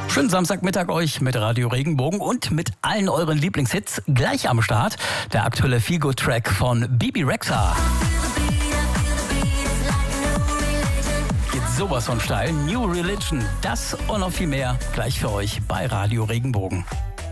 Schönen Samstagmittag euch mit Radio Regenbogen und mit allen euren Lieblingshits gleich am Start. Der aktuelle Feel-Good-Track von Bebe Rexha. Geht sowas von steil. New Religion, das und noch viel mehr gleich für euch bei Radio Regenbogen.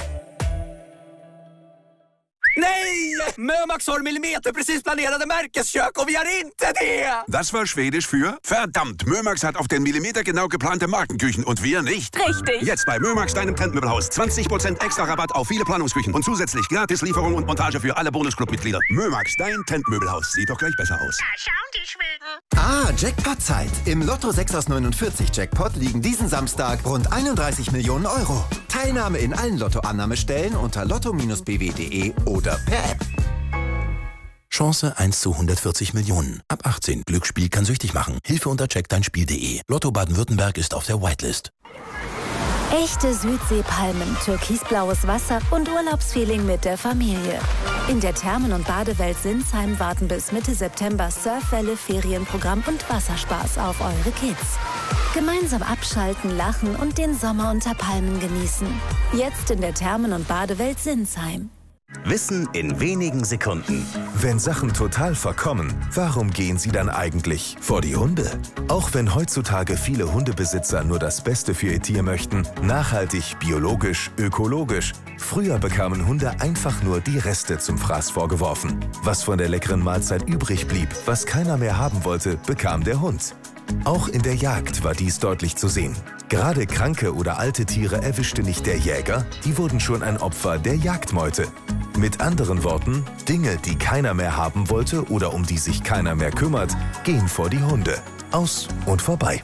Nej! Mömax har millimeterprecis planerade märkeskök och vi har inte det! Das war Schwedisch für verdammt. Mömax hat auf den Millimeter genau geplante Markenküchen und wir nicht. Richtig. Jetzt bei Mömax, deinem Trendmöbelhaus. 20% extra Rabatt auf viele Planungsküchen und zusätzlich gratis Lieferung und Montage für alle Bonusclub-Mitglieder. Mömax, dein Trendmöbelhaus. Sieht doch gleich besser aus. Da schauen die Schweden. Jackpot-Zeit. Im Lotto 6 aus 49 Jackpot liegen diesen Samstag rund 31 Millionen Euro. Teilnahme in allen Lottoannahmestellen unter lotto-bw.de oder per App. Chance 1 zu 140 Millionen. Ab 18. Glücksspiel kann süchtig machen. Hilfe unter checkdeinspiel.de. Lotto Baden-Württemberg ist auf der Whitelist. Echte Südseepalmen, türkisblaues Wasser und Urlaubsfeeling mit der Familie. In der Thermen- und Badewelt Sinsheim warten bis Mitte September Surfwelle, Ferienprogramm und Wasserspaß auf eure Kids. Gemeinsam abschalten, lachen und den Sommer unter Palmen genießen. Jetzt in der Thermen- und Badewelt Sinsheim. Wissen in wenigen Sekunden. Wenn Sachen total verkommen, warum gehen sie dann eigentlich vor die Hunde? Auch wenn heutzutage viele Hundebesitzer nur das Beste für ihr Tier möchten, nachhaltig, biologisch, ökologisch. Früher bekamen Hunde einfach nur die Reste zum Fraß vorgeworfen. Was von der leckeren Mahlzeit übrig blieb, was keiner mehr haben wollte, bekam der Hund. Auch in der Jagd war dies deutlich zu sehen. Gerade kranke oder alte Tiere erwischte nicht der Jäger, die wurden schon ein Opfer der Jagdmeute. Mit anderen Worten, Dinge, die keiner mehr haben wollte oder um die sich keiner mehr kümmert, gehen vor die Hunde. Aus und vorbei.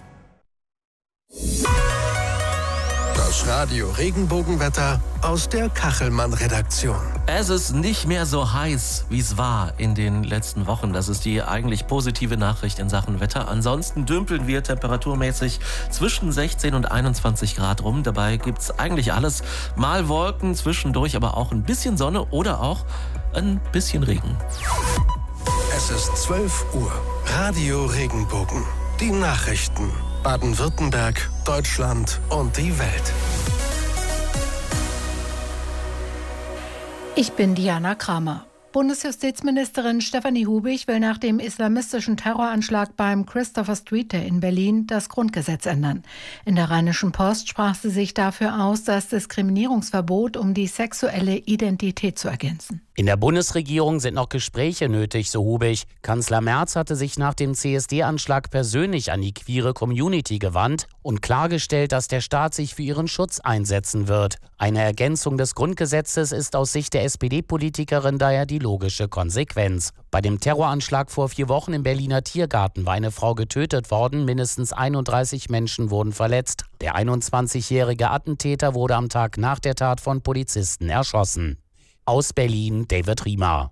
Das Radio Regenbogenwetter aus der Kachelmann-Redaktion. Es ist nicht mehr so heiß, wie es war in den letzten Wochen. Das ist die eigentlich positive Nachricht in Sachen Wetter. Ansonsten dümpeln wir temperaturmäßig zwischen 16 und 21 Grad rum. Dabei gibt's eigentlich alles. Mal Wolken, zwischendurch aber auch ein bisschen Sonne oder auch ein bisschen Regen. Es ist 12 Uhr. Radio Regenbogen. Die Nachrichten. Baden-Württemberg, Deutschland und die Welt. Ich bin Diana Kramer. Bundesjustizministerin Stefanie Hubig will nach dem islamistischen Terroranschlag beim Christopher Street Day in Berlin das Grundgesetz ändern. In der Rheinischen Post sprach sie sich dafür aus, das Diskriminierungsverbot um die sexuelle Identität zu ergänzen. In der Bundesregierung sind noch Gespräche nötig, so Hubig. Kanzler Merz hatte sich nach dem CSD-Anschlag persönlich an die queere Community gewandt und klargestellt, dass der Staat sich für ihren Schutz einsetzen wird. Eine Ergänzung des Grundgesetzes ist aus Sicht der SPD-Politikerin daher die logische Konsequenz. Bei dem Terroranschlag vor 4 Wochen im Berliner Tiergarten war eine Frau getötet worden, mindestens 31 Menschen wurden verletzt. Der 21-jährige Attentäter wurde am Tag nach der Tat von Polizisten erschossen. Aus Berlin, David Riemer.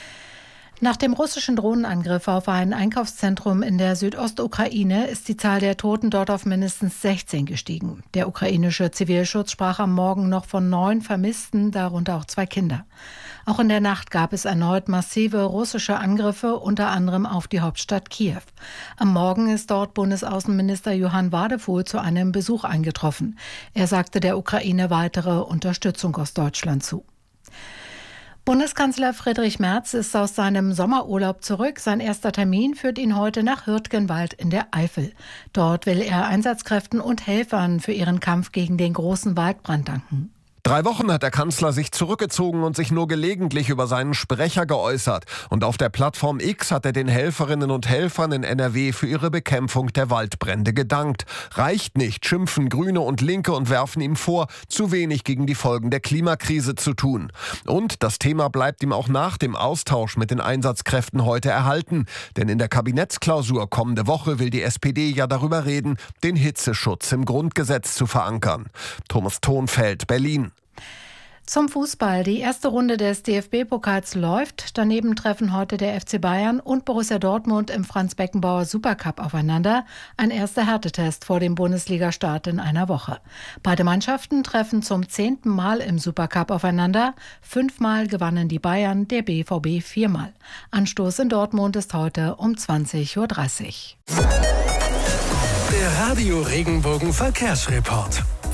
Nach dem russischen Drohnenangriff auf ein Einkaufszentrum in der Südostukraine ist die Zahl der Toten dort auf mindestens 16 gestiegen. Der ukrainische Zivilschutz sprach am Morgen noch von 9 Vermissten, darunter auch 2 Kinder. Auch in der Nacht gab es erneut massive russische Angriffe, unter anderem auf die Hauptstadt Kiew. Am Morgen ist dort Bundesaußenminister Johann Wadefuhl zu einem Besuch eingetroffen. Er sagte der Ukraine weitere Unterstützung aus Deutschland zu. Bundeskanzler Friedrich Merz ist aus seinem Sommerurlaub zurück. Sein erster Termin führt ihn heute nach Hürtgenwald in der Eifel. Dort will er Einsatzkräften und Helfern für ihren Kampf gegen den großen Waldbrand danken. 3 Wochen hat der Kanzler sich zurückgezogen und sich nur gelegentlich über seinen Sprecher geäußert. Und auf der Plattform X hat er den Helferinnen und Helfern in NRW für ihre Bekämpfung der Waldbrände gedankt. Reicht nicht, schimpfen Grüne und Linke und werfen ihm vor, zu wenig gegen die Folgen der Klimakrise zu tun. Und das Thema bleibt ihm auch nach dem Austausch mit den Einsatzkräften heute erhalten. Denn in der Kabinettsklausur kommende Woche will die SPD ja darüber reden, den Hitzeschutz im Grundgesetz zu verankern. Thomas Thonfeld, Berlin. Zum Fußball. Die erste Runde des DFB-Pokals läuft. Daneben treffen heute der FC Bayern und Borussia Dortmund im Franz-Beckenbauer Supercup aufeinander. Ein erster Härtetest vor dem Bundesliga-Start in einer Woche. Beide Mannschaften treffen zum 10. Mal im Supercup aufeinander. 5-mal gewannen die Bayern, der BVB 4-mal. Anstoß in Dortmund ist heute um 20:30 Uhr. Der Radio Regenbogen Verkehrsreport.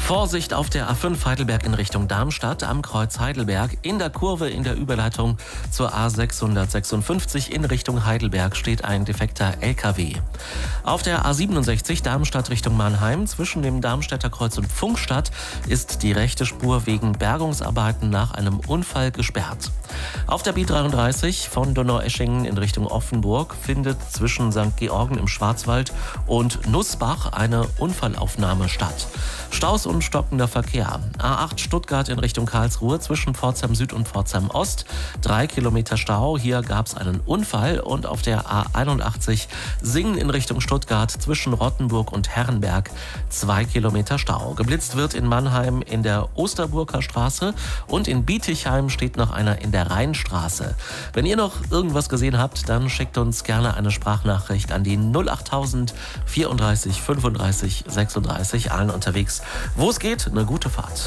Vorsicht auf der A5 Heidelberg in Richtung Darmstadt am Kreuz Heidelberg. In der Kurve in der Überleitung zur A656 in Richtung Heidelberg steht ein defekter LKW. Auf der A67 Darmstadt Richtung Mannheim zwischen dem Darmstädter Kreuz und Pfungstadt ist die rechte Spur wegen Bergungsarbeiten nach einem Unfall gesperrt. Auf der B33 von Donaueschingen in Richtung Offenburg findet zwischen St. Georgen im Schwarzwald und Nussbach eine Unfallaufnahme statt. Staus und stockender Verkehr. A8 Stuttgart in Richtung Karlsruhe zwischen Pforzheim Süd und Pforzheim Ost. 3 Kilometer Stau. Hier gab es einen Unfall. Und auf der A81 Singen in Richtung Stuttgart zwischen Rottenburg und Herrenberg. 2 Kilometer Stau. Geblitzt wird in Mannheim in der Osterburger Straße. Und in Bietigheim steht noch einer in der Rheinstraße. Wenn ihr noch irgendwas gesehen habt, dann schickt uns gerne eine Sprachnachricht an die 08000 34 35 36. Allen unterwegs, wo es geht, eine gute Fahrt.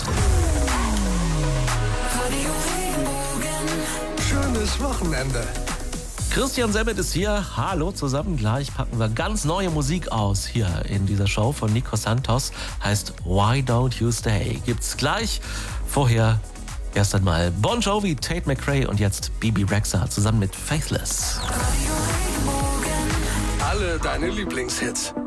Schönes Wochenende. Christian Semmet ist hier. Hallo zusammen. Gleich packen wir ganz neue Musik aus hier in dieser Show von Nico Santos. Heißt Why Don't You Stay? Gibt's gleich. Vorher erst einmal Bon Jovi, Tate McRae und jetzt Bibi Rexha zusammen mit Faithless. Alle deine Lieblingshits.